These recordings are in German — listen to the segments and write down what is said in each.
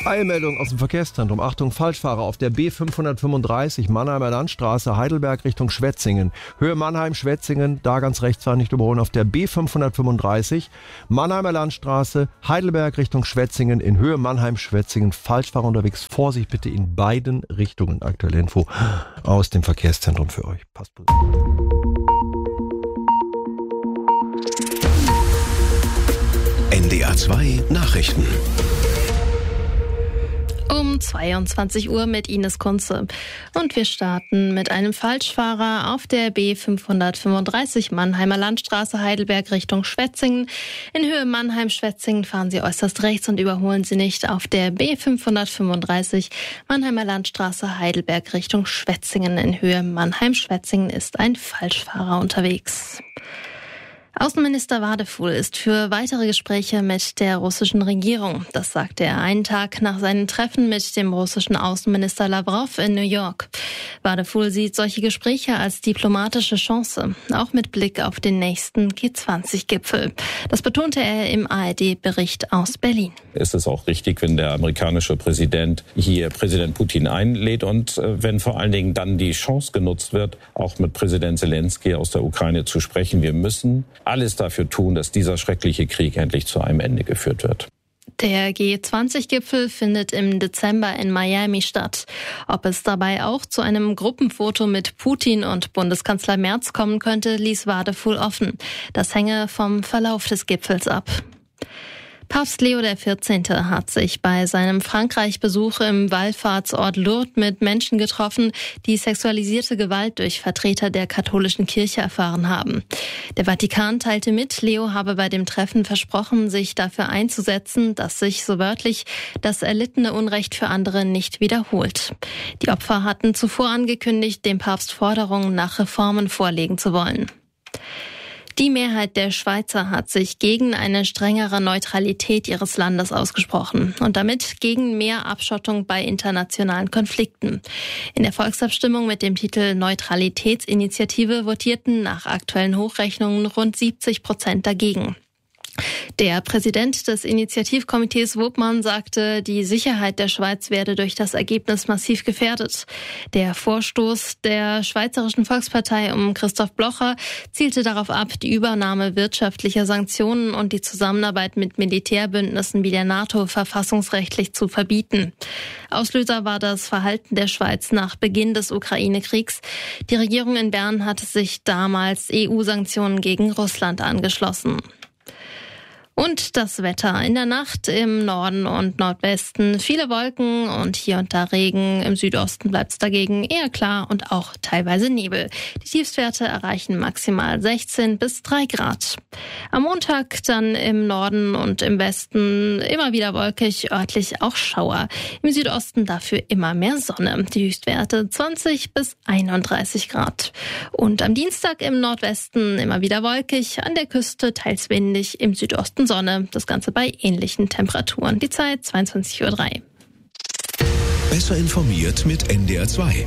Eilmeldung aus dem Verkehrszentrum. Achtung, Falschfahrer auf der B535 Mannheimer Landstraße, Heidelberg Richtung Schwetzingen. Höhe Mannheim-Schwetzingen, da ganz rechts fahren, nicht überholen. Auf der B535 Mannheimer Landstraße, Heidelberg Richtung Schwetzingen, in Höhe Mannheim-Schwetzingen. Falschfahrer unterwegs. Vorsicht bitte in beiden Richtungen. Aktuelle Info aus dem Verkehrszentrum für euch. Passt gut. NDR 2 Nachrichten. Um 22 Uhr mit Ines Kunze. Und wir starten mit einem Falschfahrer auf der B535 Mannheimer Landstraße Heidelberg Richtung Schwetzingen. In Höhe Mannheim-Schwetzingen fahren Sie äußerst rechts und überholen Sie nicht. Auf der B535 Mannheimer Landstraße Heidelberg Richtung Schwetzingen. In Höhe Mannheim-Schwetzingen ist ein Falschfahrer unterwegs. Außenminister Wadefuhl ist für weitere Gespräche mit der russischen Regierung. Das sagte er einen Tag nach seinem Treffen mit dem russischen Außenminister Lavrov in New York. Wadefuhl sieht solche Gespräche als diplomatische Chance, auch mit Blick auf den nächsten G20-Gipfel. Das betonte er im ARD-Bericht aus Berlin. Es ist auch richtig, wenn der amerikanische Präsident hier Präsident Putin einlädt und wenn vor allen Dingen dann die Chance genutzt wird, auch mit Präsident Zelensky aus der Ukraine zu sprechen. Wir müssen alles dafür tun, dass dieser schreckliche Krieg endlich zu einem Ende geführt wird. Der G20-Gipfel findet im Dezember in Miami statt. Ob es dabei auch zu einem Gruppenfoto mit Putin und Bundeskanzler Merz kommen könnte, ließ Wadefuhl offen. Das hänge vom Verlauf des Gipfels ab. Papst Leo XIV. Hat sich bei seinem Frankreich-Besuch im Wallfahrtsort Lourdes mit Menschen getroffen, die sexualisierte Gewalt durch Vertreter der katholischen Kirche erfahren haben. Der Vatikan teilte mit, Leo habe bei dem Treffen versprochen, sich dafür einzusetzen, dass sich, so wörtlich, das erlittene Unrecht für andere nicht wiederholt. Die Opfer hatten zuvor angekündigt, dem Papst Forderungen nach Reformen vorlegen zu wollen. Die Mehrheit der Schweizer hat sich gegen eine strengere Neutralität ihres Landes ausgesprochen und damit gegen mehr Abschottung bei internationalen Konflikten. In der Volksabstimmung mit dem Titel Neutralitätsinitiative votierten nach aktuellen Hochrechnungen rund 70% dagegen. Der Präsident des Initiativkomitees Wobmann sagte, die Sicherheit der Schweiz werde durch das Ergebnis massiv gefährdet. Der Vorstoß der Schweizerischen Volkspartei um Christoph Blocher zielte darauf ab, die Übernahme wirtschaftlicher Sanktionen und die Zusammenarbeit mit Militärbündnissen wie der NATO verfassungsrechtlich zu verbieten. Auslöser war das Verhalten der Schweiz nach Beginn des Ukraine-Kriegs. Die Regierung in Bern hatte sich damals EU-Sanktionen gegen Russland angeschlossen. Und das Wetter. In der Nacht im Norden und Nordwesten viele Wolken und hier und da Regen. Im Südosten bleibt es dagegen eher klar und auch teilweise Nebel. Die Tiefstwerte erreichen maximal 16 bis 3 Grad. Am Montag dann im Norden und im Westen immer wieder wolkig, örtlich auch Schauer. Im Südosten dafür immer mehr Sonne. Die Höchstwerte 20 bis 31 Grad. Und am Dienstag im Nordwesten immer wieder wolkig, an der Küste teils windig, im Südosten Sonne, das Ganze bei ähnlichen Temperaturen. Die Zeit 22:03 Uhr. Besser informiert mit NDR 2.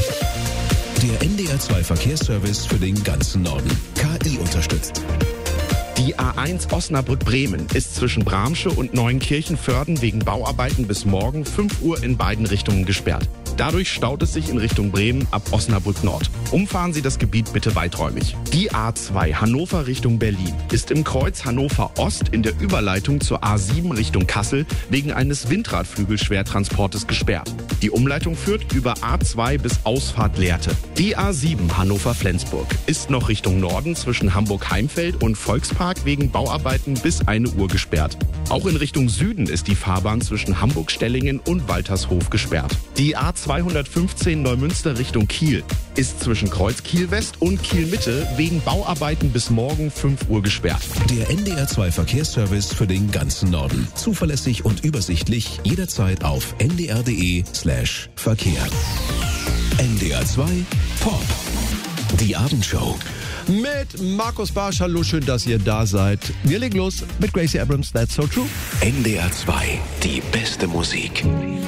Der NDR 2 Verkehrsservice für den ganzen Norden. KI unterstützt. Die A1 Osnabrück-Bremen ist zwischen Bramsche und Neuenkirchen-Vörden wegen Bauarbeiten bis morgen 5 Uhr in beiden Richtungen gesperrt. Dadurch staut es sich in Richtung Bremen ab Osnabrück Nord. Umfahren Sie das Gebiet bitte weiträumig. Die A2 Hannover Richtung Berlin ist im Kreuz Hannover Ost in der Überleitung zur A7 Richtung Kassel wegen eines Windradflügelschwertransportes gesperrt. Die Umleitung führt über A2 bis Ausfahrt Lehrte. Die A7 Hannover-Flensburg ist noch Richtung Norden zwischen Hamburg-Heimfeld und Volkspark wegen Bauarbeiten bis 1 Uhr gesperrt. Auch in Richtung Süden ist die Fahrbahn zwischen Hamburg-Stellingen und Waltershof gesperrt. Die A215 Neumünster Richtung Kiel ist zwischen Kreuz Kiel West und Kiel Mitte wegen Bauarbeiten bis morgen 5 Uhr gesperrt. Der NDR 2 Verkehrsservice für den ganzen Norden. Zuverlässig und übersichtlich jederzeit auf ndr.de/Verkehr. NDR 2 Pop. Die Abendshow. Mit Markus Barsch. Hallo, schön, dass ihr da seid. Wir legen los mit Gracie Abrams, That's So True. NDR 2, die beste Musik.